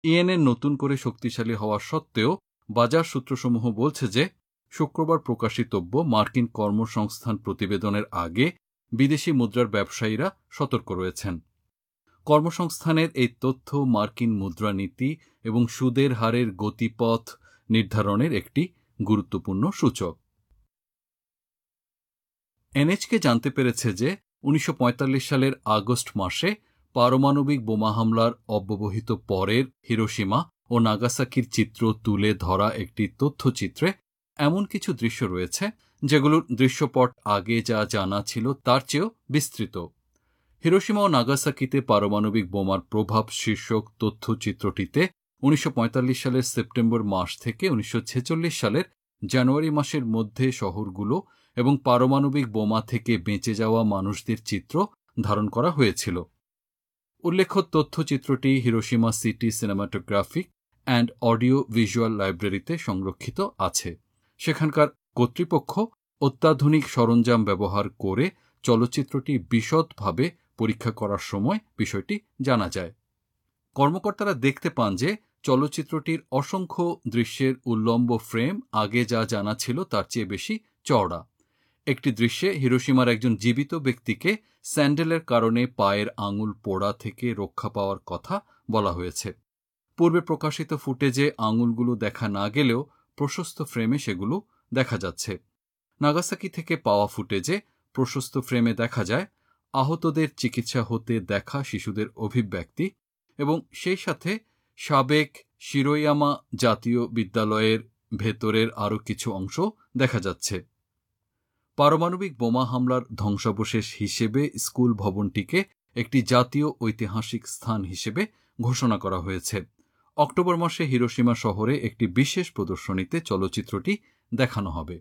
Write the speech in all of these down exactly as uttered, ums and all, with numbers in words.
ইয়েনের নতুন করে শক্তিশালী হওয়া সত্ত্বেও বাজার সূত্রসমূহ বলছে যে শুক্রবার প্রকাশিতব্য মার্কিন কর্মসংস্থান প্রতিবেদনের আগে বিদেশি মুদ্রার ব্যবসায়ীরা সতর্ক রয়েছেন। কর্মসংস্থানের এই তথ্য মার্কিন মুদ্রানীতি এবং সুদের হারের গতিপথ নির্ধারণের একটি গুরুত্বপূর্ণ সূচক। এনএইচকে জানতে পেরেছে যে উনিশশো পঁয়তাল্লিশ সালের আগস্ট মাসে পারমাণবিক বোমা হামলার অব্যবহিত পরের হিরোশিমা ও নাগাসাকির চিত্র তুলে ধরা একটি তথ্যচিত্রে এমন কিছু দৃশ্য রয়েছে যেগুলোর দৃশ্যপট আগে যা জানা ছিল তার চেয়েও বিস্তৃত। হিরোশিমা ও নাগাসাকিতে পারমাণবিক বোমার প্রভাব শীর্ষক তথ্যচিত্রটিতে উনিশশো পঁয়তাল্লিশ সালের সেপ্টেম্বর মাস থেকে উনিশশো ছেচল্লিশ সালের জানুয়ারি মাসের মধ্যে শহরগুলো এবং পারমাণবিক বোমা থেকে বেঁচে যাওয়া মানুষদের চিত্র ধারণ করা হয়েছিল। উল্লেখ্য তথ্যচিত্রটি Hiroshima city cinematographic and audio visual লাইব্রেরিতে সংরক্ষিত আছে। সেখানকার কর্তৃপক্ষ অত্যাধুনিক সরঞ্জাম ব্যবহার করে চলচ্চিত্রটি বিশদভাবে পরীক্ষা করার সময় বিষয়টি জানা যায়। কর্মকর্তারা দেখতে পান যে চলচ্চিত্রটির অসংখ্য দৃশ্যের উল্লম্ব ফ্রেম আগে যা জানা ছিল তার চেয়ে বেশি চওড়া। একটি দৃশ্যে হিরোশিমার একজন জীবিত ব্যক্তিকে স্যান্ডেলের কারণে পায়ের আঙুল পোড়া থেকে রক্ষা পাওয়ার কথা বলা হয়েছে। পূর্বে প্রকাশিত ফুটেজে আঙুলগুলো দেখা না গেলেও প্রশস্ত ফ্রেমে সেগুলো দেখা যাচ্ছে। নাগাসাকি থেকে পাওয়া ফুটেজে প্রশস্ত ফ্রেমে দেখা যায় আহতদের চিকিৎসা হতে দেখা শিশুদের অভিব্যক্তি এবং সেই সাথে সাবেক শিরোয়ামা জাতীয় বিদ্যালয়ের ভেতরের আরও কিছু অংশ দেখা যাচ্ছে। পারমাণবিক বোমা হামলার ধ্বংসাবশেষ হিসেবে স্কুল ভবনটিকে একটি জাতীয় ঐতিহাসিক স্থান হিসেবে ঘোষণা করা হয়েছে। অক্টোবর মাসে হিরোশিমা শহরে একটি বিশেষ প্রদর্শনীতে চলচ্চিত্রটি দেখানো হবে।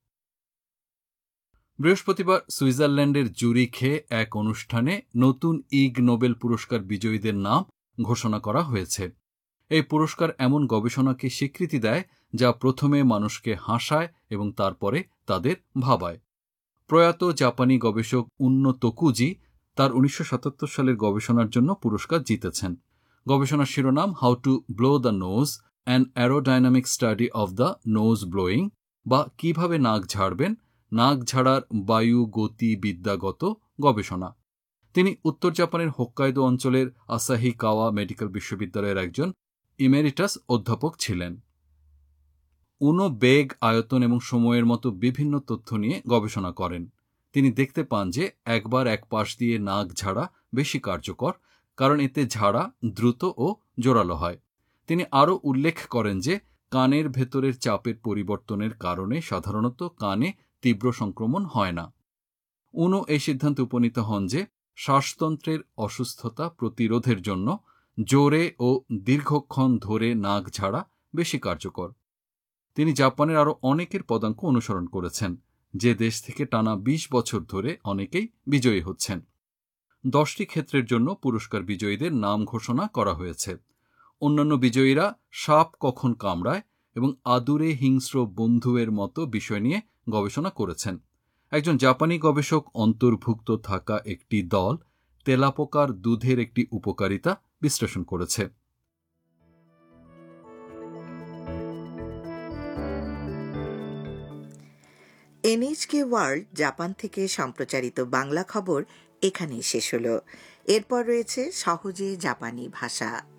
বৃহস্পতিবার সুইজারল্যান্ডের জুরিখে এক অনুষ্ঠানে নতুন ইগ নোবেল পুরস্কার বিজয়ীদের নাম ঘোষণা করা হয়েছে। এই পুরস্কার এমন গবেষণাকে স্বীকৃতি দেয় যা প্রথমে মানুষকে হাসায় এবং তারপরে তাদের ভাবায়। প্রয়াত জাপানি গবেষক উন্নো তোকুজি তার উনিশশো সাতাত্তর সালের গবেষণার জন্য পুরস্কার জিতেছেন। গবেষণার শিরোনাম how to blow the nose an aerodynamic study of the nose blowing, বা কিভাবে নাক ঝাড়বেন, নাক ঝাড়ার বায়ু গতিবিদ্যাগত গবেষণা। তিনি উত্তর জাপানের হোক্কাইদো অঞ্চলের আসাহিকাওয়া মেডিকেল বিশ্ববিদ্যালয়ের একজন ইমেরিটাস অধ্যাপক ছিলেন। উনো বেগ, আয়তন এবং সময়ের মতো বিভিন্ন তথ্য নিয়ে গবেষণা করেন। তিনি দেখতে পান যে একবার এক পাশ দিয়ে নাক ঝাড়া বেশি কার্যকর, কারণ এতে ঝাড়া দ্রুত ও জোরালো হয়। তিনি আরও উল্লেখ করেন যে কানের ভেতরের চাপের পরিবর্তনের কারণে সাধারণত কানে তীব্র সংক্রমণ হয় না। উনো এই সিদ্ধান্তে উপনীত হন যে শ্বাসতন্ত্রের অসুস্থতা প্রতিরোধের জন্য জোরে ও দীর্ঘক্ষণ ধরে নাক ঝাড়া বেশি কার্যকর। তিনি জাপানের আরও অনেকের পদাঙ্ক অনুসরণ করেছেন, যে দেশ থেকে টানা বিশ বছর ধরে অনেকেই বিজয়ী হচ্ছেন। দশটি ক্ষেত্রের জন্য পুরস্কার বিজয়ীদের নাম ঘোষণা করা হয়েছে। অন্যান্য বিজয়ীরা সাপ কখন কামড়ায় এবং আদুরে হিংস্র বন্ধুয়ের মতো বিষয় নিয়ে গবেষণা করেছেন। একজন জাপানি গবেষক অন্তর্ভুক্ত থাকা একটি দল তেলাপোকার দুধের একটি উপকারিতা বিশ্লেষণ করেছে। এনএইচকে ওয়ার্ল্ড জাপান থেকে সম্প্রচারিত বাংলা খবর এখানেই শেষ হলো। এরপর রয়েছে সহজে জাপানি ভাষা।